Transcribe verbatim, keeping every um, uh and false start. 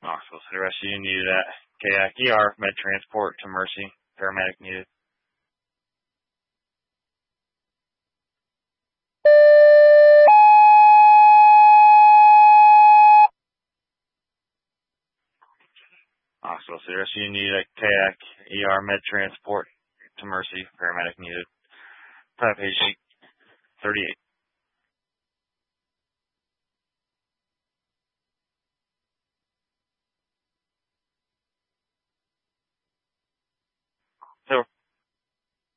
Knoxville City Rescue needed at Kayak E R, med transport to Mercy, paramedic needed. Knoxville City Rescue needed at Kayak E R, med transport to Mercy, paramedic needed. Private patient thirty-eight.